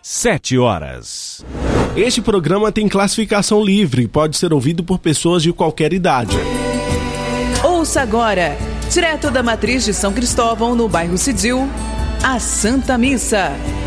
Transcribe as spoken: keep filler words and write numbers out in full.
Sete horas. Este programa tem classificação livre e pode ser ouvido por pessoas de qualquer idade. Ouça agora, direto da Matriz de São Cristóvão, no bairro Cidil, a Santa Missa.